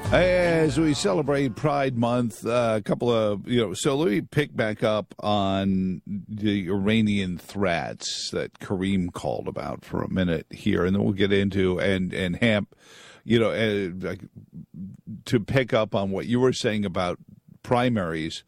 As we celebrate Pride Month, a couple of, so let me pick back up on the Iranian threats that Kareem called about for a minute here, and then we'll get into, and Hamp, to pick up on what you were saying about primaries.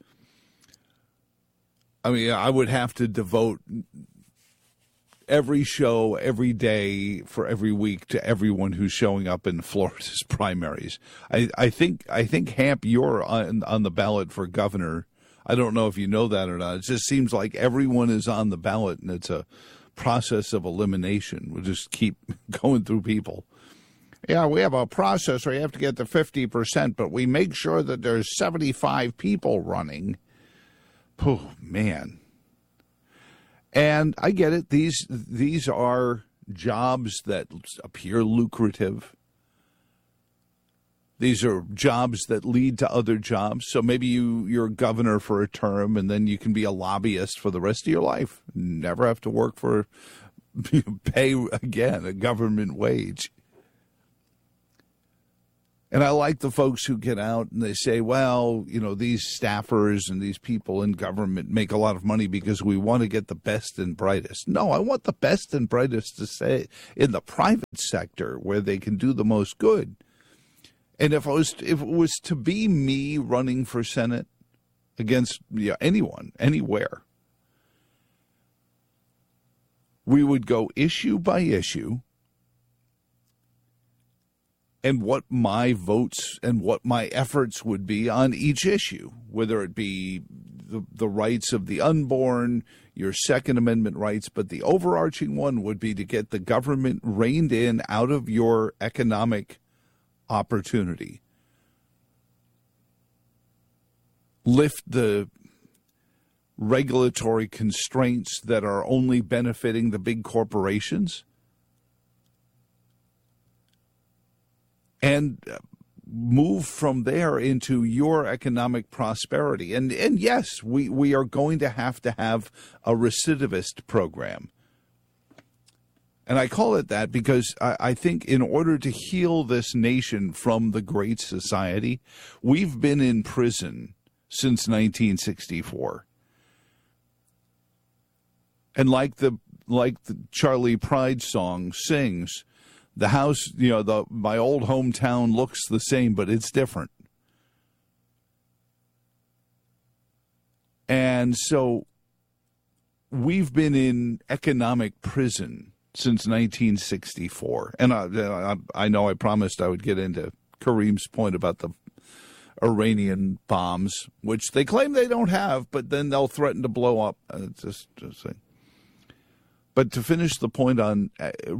I mean, I would have to devote every show, every day, for every week to everyone who's showing up in Florida's primaries. I think Hamp, you're on the ballot for governor. I don't know if you know that or not. It just seems like everyone is on the ballot, and it's a process of elimination. We'll just keep going through people. Yeah, we have a process where you have to get to 50%, but we make sure that there's 75 people running. Oh, man. And I get it. These are jobs that appear lucrative. These are jobs that lead to other jobs. So maybe you're governor for a term, and then you can be a lobbyist for the rest of your life. Never have to work for pay again, a government wage. And I like the folks who get out and they say, well, these staffers and these people in government make a lot of money because we want to get the best and brightest. No, I want the best and brightest to say in the private sector where they can do the most good. And if it was to be me running for Senate against anyone, anywhere, we would go issue by issue. And what my votes and what my efforts would be on each issue, whether it be the rights of the unborn, your Second Amendment rights, but the overarching one would be to get the government reined in out of your economic opportunity. Lift the regulatory constraints that are only benefiting the big corporations. And move from there into your economic prosperity. And yes, we are going to have a recidivist program. And I call it that because I think in order to heal this nation from the Great Society, we've been in prison since 1964. And like the Charlie Pride song sings, the house, my old hometown looks the same, but it's different. And so we've been in economic prison since 1964. And I know I promised I would get into Kareem's point about the Iranian bombs, which they claim they don't have, but then they'll threaten to blow up. Just saying. But to finish the point on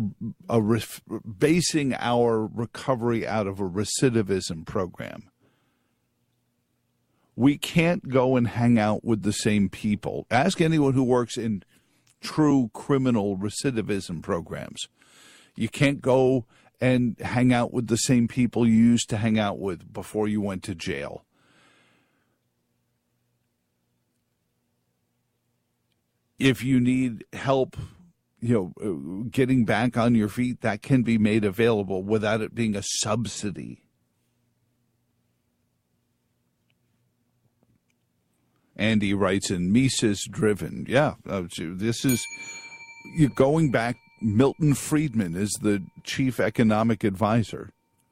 basing our recovery out of a recidivism program, we can't go and hang out with the same people. Ask anyone who works in true criminal recidivism programs. You can't go and hang out with the same people you used to hang out with before you went to jail. If you need help, getting back on your feet, that can be made available without it being a subsidy. Andy writes in Mises driven. Yeah, this is going back. Milton Friedman is the chief economic advisor.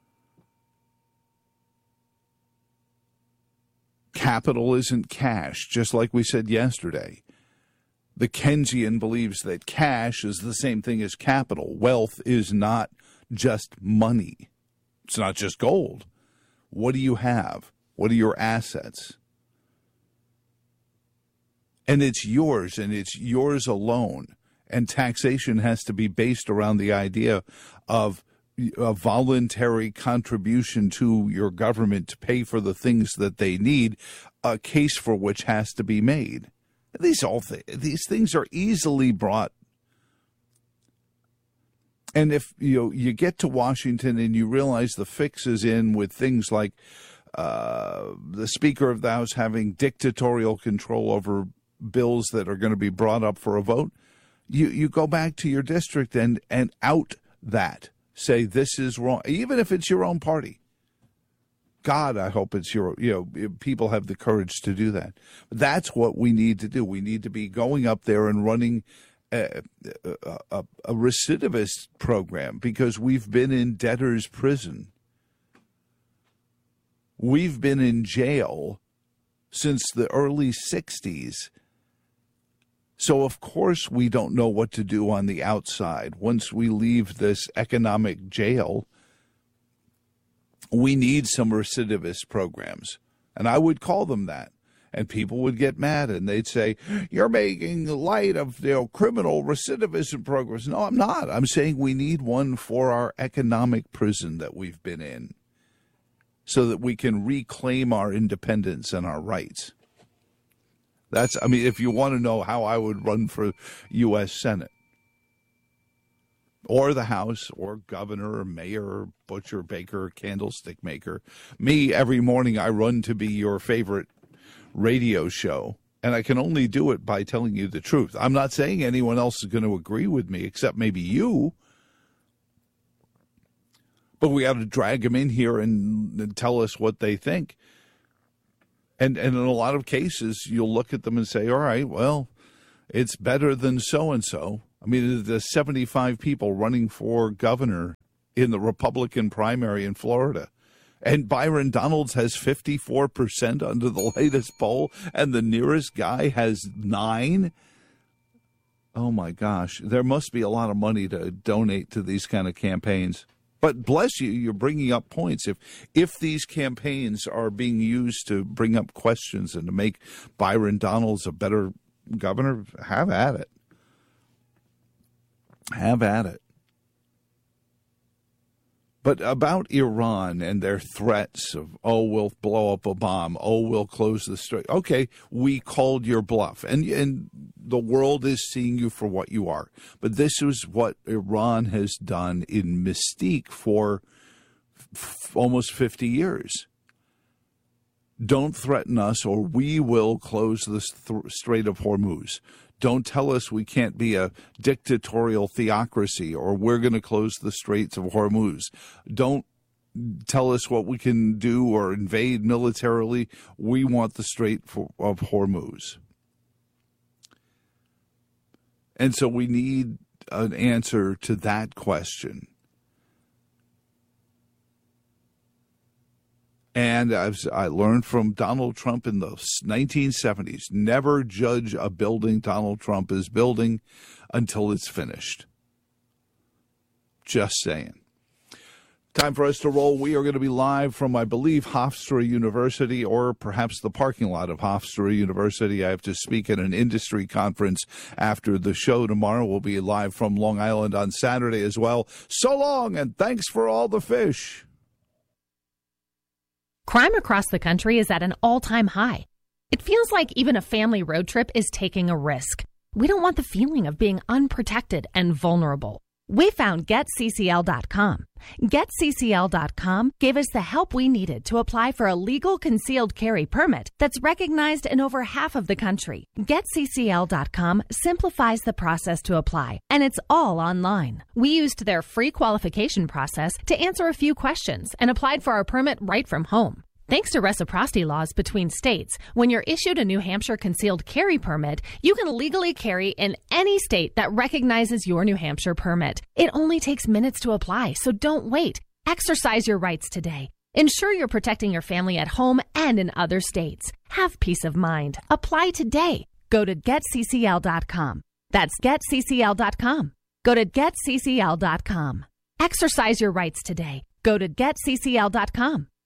Capital isn't cash, just like we said yesterday. The Keynesian believes that cash is the same thing as capital. Wealth is not just money. It's not just gold. What do you have? What are your assets? And it's yours, and it's yours alone. And taxation has to be based around the idea of a voluntary contribution to your government to pay for the things that they need, a case for which has to be made. These things are easily brought. And if you get to Washington and you realize the fix is in with things like the Speaker of the House having dictatorial control over bills that are going to be brought up for a vote, you go back to your district and out that. Say this is wrong, even if it's your own party. God, I hope it's people have the courage to do that. That's what we need to do. We need to be going up there and running a recidivist program, because we've been in debtor's prison. We've been in jail since the early 60s. So, of course, we don't know what to do on the outside. Once we leave this economic jail, we need some recidivist programs. And I would call them that. And people would get mad and they'd say, you're making light of criminal recidivism programs. No, I'm not. I'm saying we need one for our economic prison that we've been in, so that we can reclaim our independence and our rights. If you want to know how I would run for U.S. Senate or the House or governor or mayor or butcher, baker, candlestick maker, me, every morning I run to be your favorite radio show, and I can only do it by telling you the truth. I'm not saying anyone else is going to agree with me except maybe you. But we got to drag them in here and tell us what they think. And in a lot of cases, you'll look at them and say, all right, well, it's better than so-and-so. I mean, there's 75 people running for governor in the Republican primary in Florida. And Byron Donalds has 54% under the latest poll, and the nearest guy has 9%. Oh, my gosh. There must be a lot of money to donate to these kind of campaigns. But bless you, you're bringing up points. If these campaigns are being used to bring up questions and to make Byron Donalds a better governor, have at it. Have at it. But about Iran and their threats of, we'll blow up a bomb, we'll close the strait. Okay, we called your bluff. And the world is seeing you for what you are. But this is what Iran has done in mystique for almost 50 years. Don't threaten us or we will close the Strait of Hormuz. Don't tell us we can't be a dictatorial theocracy or we're going to close the Straits of Hormuz. Don't tell us what we can do or invade militarily. We want the Strait of Hormuz. And so we need an answer to that question. And as I learned from Donald Trump in the 1970s, never judge a building Donald Trump is building until it's finished. Just saying. Time for us to roll. We are going to be live from, I believe, Hofstra University, or perhaps the parking lot of Hofstra University. I have to speak at an industry conference after the show tomorrow. We'll be live from Long Island on Saturday as well. So long, and thanks for all the fish. Crime across the country is at an all-time high. It feels like even a family road trip is taking a risk. We don't want the feeling of being unprotected and vulnerable. We found GetCCL.com. GetCCL.com gave us the help we needed to apply for a legal concealed carry permit that's recognized in over half of the country. GetCCL.com simplifies the process to apply, and it's all online. We used their free qualification process to answer a few questions and applied for our permit right from home. Thanks to reciprocity laws between states, when you're issued a New Hampshire concealed carry permit, you can legally carry in any state that recognizes your New Hampshire permit. It only takes minutes to apply, so don't wait. Exercise your rights today. Ensure you're protecting your family at home and in other states. Have peace of mind. Apply today. Go to GetCCL.com. That's GetCCL.com. Go to GetCCL.com. Exercise your rights today. Go to GetCCL.com.